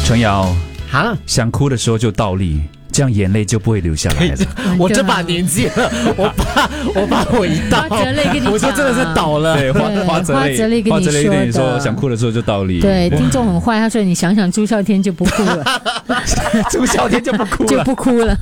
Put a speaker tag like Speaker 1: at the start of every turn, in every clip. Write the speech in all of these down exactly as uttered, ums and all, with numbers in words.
Speaker 1: 程瑶
Speaker 2: 哈，
Speaker 1: 想哭的时候就倒立，这样眼泪就不会流下来了。
Speaker 2: 我这把年纪了，我怕我怕我一倒，
Speaker 3: 花泽类跟你讲
Speaker 2: 我就真的是倒了。
Speaker 1: 对，花
Speaker 3: 对
Speaker 1: 花泽类，
Speaker 3: 花泽类跟你
Speaker 1: 花泽类跟你说，
Speaker 3: 说的
Speaker 1: 想哭的时候就倒立。
Speaker 3: 对，听众很坏，他说你想想朱孝天就不哭了，
Speaker 1: 朱孝天就不哭了，
Speaker 3: 就不哭了。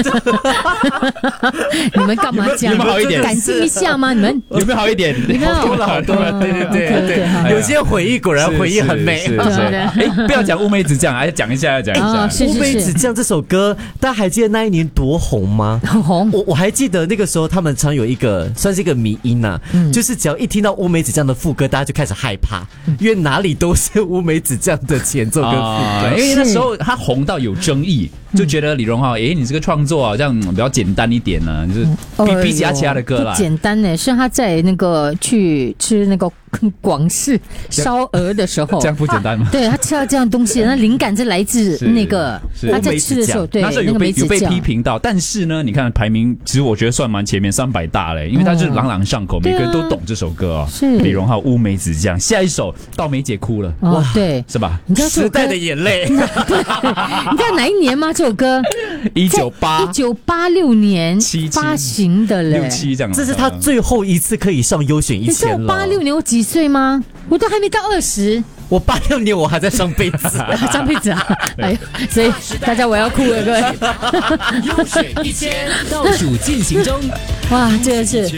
Speaker 3: 你们干嘛这样？
Speaker 1: 你们好一点
Speaker 3: 感性一下吗？你们
Speaker 1: 有没有好一点？
Speaker 3: 你们
Speaker 2: 多了好多了，对对对
Speaker 3: OK，OK，
Speaker 2: 对
Speaker 3: 好
Speaker 2: 对，有些回忆果然回忆很美。
Speaker 1: 是是是是
Speaker 3: 对对
Speaker 1: 哎，不要讲乌梅子酱，哎，讲一下，要讲一下。
Speaker 3: 哦是
Speaker 2: 乌梅子酱这首歌，大家还记得那一年多红吗？
Speaker 3: 很红。
Speaker 2: 我我还记得那个时候，他们常有一个算是一个迷因呐、啊，
Speaker 3: 嗯
Speaker 2: 就是只要一听到乌梅子酱的副歌，大家就开始害怕，因为哪里都是乌梅子酱的前奏跟副
Speaker 1: 啊，
Speaker 2: 歌。
Speaker 1: 因为那时候他红到有争议，就觉得李荣浩，哎，你这个创作好像比较简单一点呢，就是比比其他其他的歌啦
Speaker 3: 不。简单呢，是他在那个去吃那个广式烧鹅的时候
Speaker 1: 这，样不简单吗？
Speaker 3: 对他吃到这样东西，那灵感是来自
Speaker 1: 是
Speaker 3: 那个
Speaker 1: 是
Speaker 3: 他在吃的时候，对
Speaker 1: 那时候有
Speaker 3: 那个梅子
Speaker 1: 被有被批
Speaker 3: 酱。
Speaker 1: 评到，但是呢，你看排名，其实我觉得算蛮前面，三百大嘞，因为它是朗朗上口，
Speaker 3: 对啊
Speaker 1: 每个人都懂这首歌哦。
Speaker 3: 是
Speaker 1: 李荣浩乌梅子酱，下一首到梅姐哭了，
Speaker 3: 哦，对，
Speaker 1: 是吧？
Speaker 3: 你知道这首歌
Speaker 2: 时代的眼泪，
Speaker 3: 你知道哪一年吗？这首歌
Speaker 1: 一九八
Speaker 3: 一九八六年
Speaker 1: 七七
Speaker 3: 发行的嘞，
Speaker 1: 六七这样，
Speaker 2: 这是他最后一次可以上优选一
Speaker 3: 你知道
Speaker 2: 千了。
Speaker 3: 我八六年我几岁吗？我都还没到二十，
Speaker 2: 我八六年我还在上辈子。
Speaker 3: 上辈子啊！哎呀，所以大家我要哭了，各位。
Speaker 4: 优选一千倒数进行中。
Speaker 3: 哇，这个是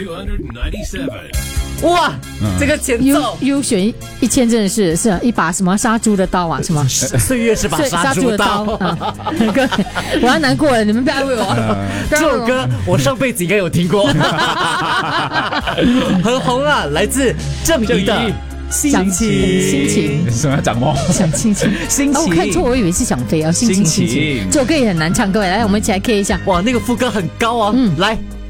Speaker 2: 哇，这个前
Speaker 3: 优
Speaker 2: 奏，
Speaker 3: 优选一千，真的是是一把什么杀猪的刀啊？什么
Speaker 2: 岁月是把杀猪
Speaker 3: 的刀
Speaker 2: 刀。
Speaker 3: 啊！各位，我要难过了，你们不要安慰我。
Speaker 2: 这首歌我上辈子应该有听过，很红啊，来自郑怡的《心情》。
Speaker 3: 心情
Speaker 1: 什么长毛？
Speaker 3: 想亲情，
Speaker 1: 心情
Speaker 3: 哦我看错，我以为是想飞啊！心情，
Speaker 1: 心情
Speaker 3: 心情，这首歌也很难唱，各位来，我们一起来 K 一下。
Speaker 2: 哇，那个副歌很高啊，
Speaker 3: 嗯
Speaker 2: 来。